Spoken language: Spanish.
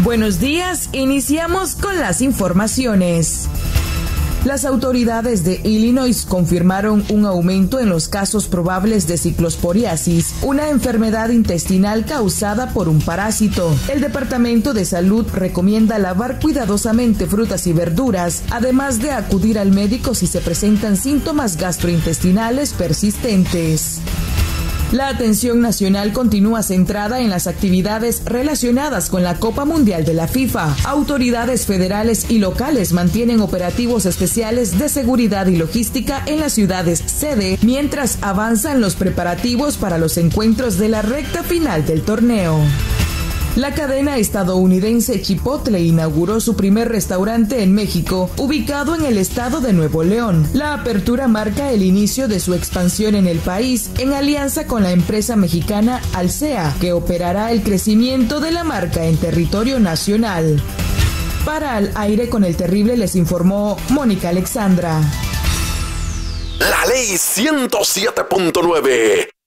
Buenos días, iniciamos con las informaciones. Las autoridades de Illinois confirmaron un aumento en los casos probables de ciclosporiasis, una enfermedad intestinal causada por un parásito. El Departamento de Salud recomienda lavar cuidadosamente frutas y verduras, además de acudir al médico si se presentan síntomas gastrointestinales persistentes. La atención nacional continúa centrada en las actividades relacionadas con la Copa Mundial de la FIFA. Autoridades federales y locales mantienen operativos especiales de seguridad y logística en las ciudades sede, mientras avanzan los preparativos para los encuentros de la recta final del torneo. La cadena estadounidense Chipotle inauguró su primer restaurante en México, ubicado en el estado de Nuevo León. La apertura marca el inicio de su expansión en el país, en alianza con la empresa mexicana Alsea, que operará el crecimiento de la marca en territorio nacional. Para Al Aire con el Terrible les informó Mónica Alexandra. La ley 107.9.